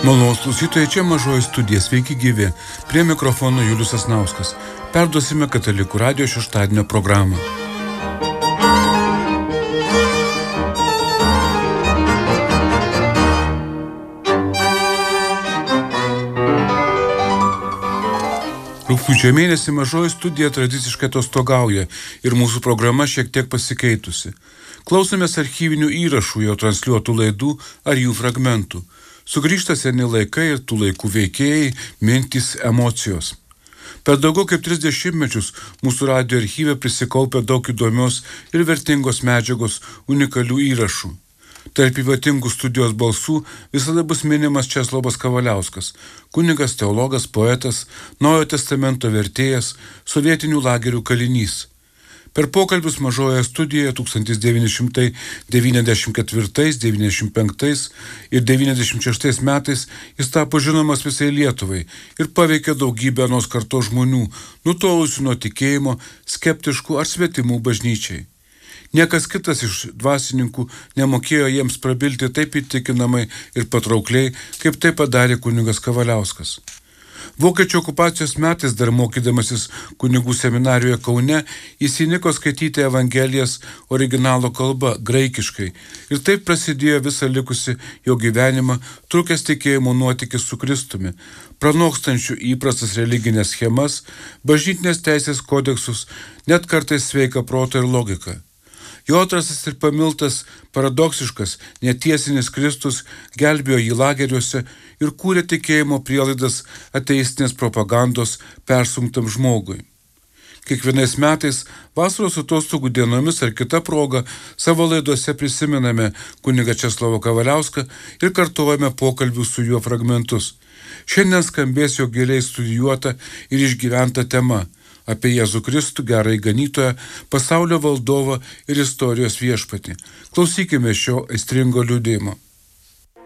Malonūs klausytojai, čia Mažoji studija, sveiki gyvi. Prie mikrofono Julius Sasnauskas. Perduosime Katalikų radijo šeštadienio programą. Rugpjūčio mėnesį Mažoji studija tradiciškai atostogauja ir mūsų programa šiek tiek pasikeitusi. Klausomės archyvinių įrašų, jau transliuotų laidų ar jų fragmentų. Sugrįžta seni laikai ir tų laikų veikėjai, mintys, emocijos. Per daugiau kaip 30 mečius mūsų radijo archyve prisikaupė daug įdomios ir vertingos medžiagos, unikalių įrašų. Tarp ypatingų studijos balsų visada bus minimas Česlovas Kavaliauskas, kunigas, teologas, poetas, Naujojo testamento vertėjas, sovietinių lagerių kalinys. Per pokalbius Mažojoje studijoje 1994, 95 ir 96 metais jis tapo žinomas visai Lietuvai ir paveikė daugybę anos kartos žmonių, nutolusių nuo tikėjimo, skeptiškų ar svetimų bažnyčiai. Niekas kitas iš dvasininkų nemokėjo jiems prabilti taip įtikinamai ir patraukliai, kaip tai padarė kunigas Kavaliauskas. Vokiečių okupacijos metais, dar mokydamasis kunigų seminarijoje Kaune, jis įniko skaityti Evangelijas originalo kalba, graikiškai, ir taip prasidėjo visą likusi jo gyvenimą trukęs tikėjimo nuotykis su Kristumi, pranokstančių įprastas religinės schemas, bažnytinės teisės kodeksus, net kartais sveiką protą ir logiką. Jo atrastas ir pamiltas, paradoksiškas, netiesinis Kristus gelbėjo jį lageriuose ir kūrė tikėjimo prielaidas ateistinės propagandos persunktam žmogui. Kiekvienais metais vasaros atostogų dienomis ar kita proga savo laidose prisimename kunigą Česlovą Kavaliauską ir kartojame pokalbių su juo fragmentus. Šiandien skambės jo giliai studijuota ir išgyventa tema apie Jėzų Kristų, gerąjį ganytoją, pasaulio valdovą ir istorijos viešpatį. Klausykime šio aistringo liudijimo.